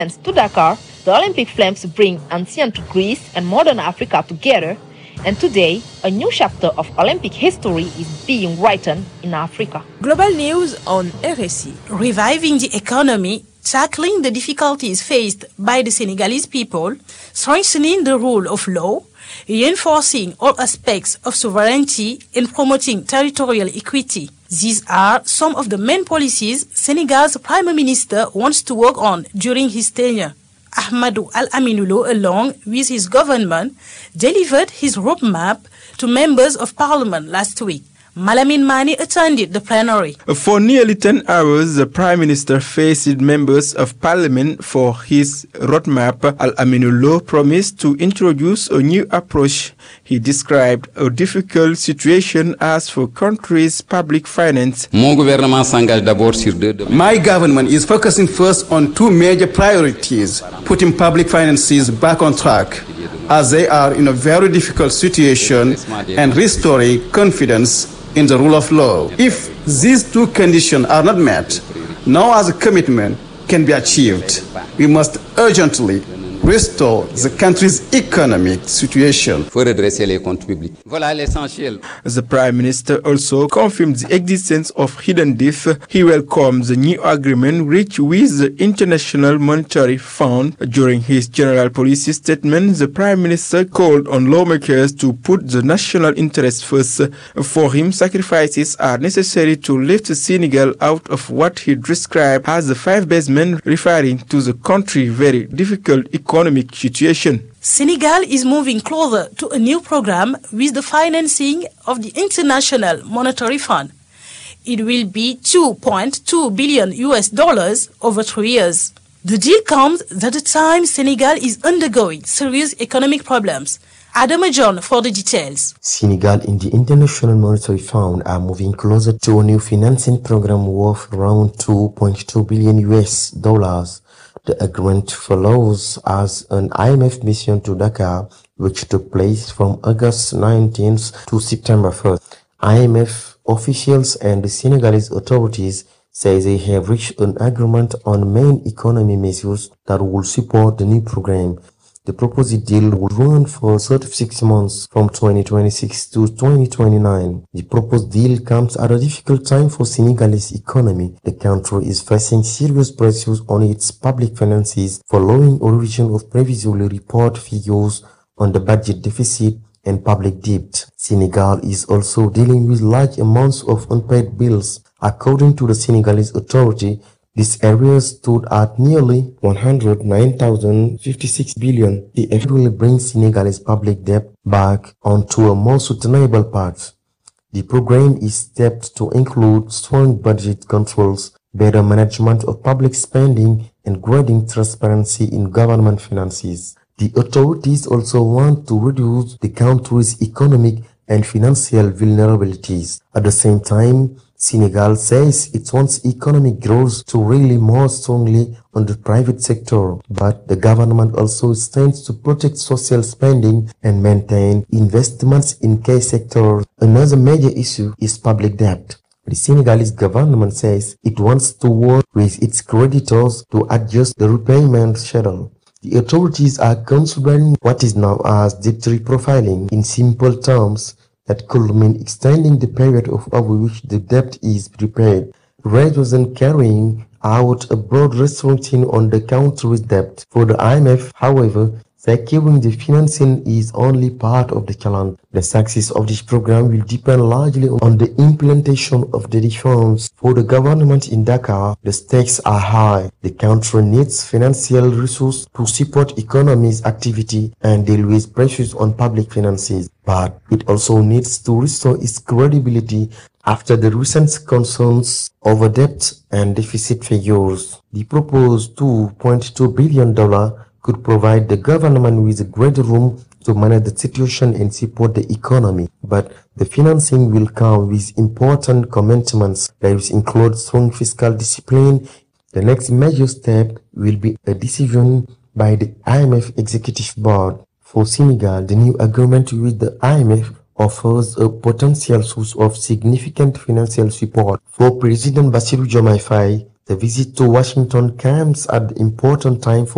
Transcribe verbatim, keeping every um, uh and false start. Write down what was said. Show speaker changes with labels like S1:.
S1: To Dakar, the Olympic flames bring ancient Greece and modern Africa together, and today, a new chapter of Olympic history is being written in Africa.
S2: Global news on R S I.
S3: Reviving the economy, tackling the difficulties faced by the Senegalese people, strengthening the rule of law, reinforcing all aspects of sovereignty, and promoting territorial equity. These are some of the main policies Senegal's Prime Minister wants to work on during his tenure. Ahmadou Al-Aminou Lo, along with his government, delivered his roadmap to members of parliament last week. Malamine Mani attended the plenary.
S4: For nearly ten hours, the Prime Minister faced members of Parliament for his roadmap. Al-Aminou Lo promised to introduce a new approach. He described a difficult situation as for country's public finance.
S5: My government is focusing first on two major priorities, putting public finances back on track, as they are in a very difficult situation, and restoring confidence in the rule of law. If these two conditions are not met, no other commitment can be achieved. We must urgently restore the country's economic situation.
S4: The Prime Minister also confirmed the existence of hidden debt. He welcomes the new agreement reached with the International Monetary Fund. During his general policy statement, the Prime Minister called on lawmakers to put the national interest first. For him, sacrifices are necessary to lift Senegal out of what he described as the five basement, referring to the country's very difficult economic situation.
S3: Senegal is moving closer to a new program with the financing of the International Monetary Fund. It will be two point two billion U S dollars over three years. The deal comes at a time Senegal is undergoing serious economic problems. Adama John for the details.
S6: Senegal and the International Monetary Fund are moving closer to a new financing program worth around two point two billion U S dollars. The agreement follows as an I M F mission to Dakar, which took place from August nineteenth to September first. I M F officials and the Senegalese authorities say they have reached an agreement on main economy measures that will support the new program. The proposed deal will run for thirty-six months from twenty twenty-six to twenty twenty-nine. The proposed deal comes at a difficult time for Senegalese economy. The country is facing serious pressures on its public finances following a revision of previously reported figures on the budget deficit and public debt. Senegal is also dealing with large amounts of unpaid bills. According to the Senegalese authority, this area stood at nearly one hundred nine thousand fifty-six billion. It eventually brings Senegalese public debt back onto a more sustainable path. The program is stepped to include strong budget controls, better management of public spending, and greater transparency in government finances. The authorities also want to reduce the country's economic and financial vulnerabilities. At the same time, Senegal says it wants economic growth to rely more strongly on the private sector, but the government also stands to protect social spending and maintain investments in key sectors. Another major issue is public debt. The Senegalese government says it wants to work with its creditors to adjust the repayment schedule. The authorities are considering what is known as debt reprofiling. In simple terms, that could mean extending the period of over which the debt is repaid, rather than carrying out a broad restriction on the country's debt. For the I M F, however, securing the financing is only part of the challenge. The success of this program will depend largely on the implementation of the reforms. For the government in Dakar, the stakes are high. The country needs financial resources to support economy's activity and deal with pressures on public finances. But it also needs to restore its credibility after the recent concerns over debt and deficit figures. The proposed two point two billion dollars could provide the government with a greater room to manage the situation and support the economy. But the financing will come with important commitments that include strong fiscal discipline. The next major step will be a decision by the I M F Executive Board. For Senegal, the new agreement with the I M F offers a potential source of significant financial support. For President Bassirou Diomaye Faye, the visit to Washington comes at an important time for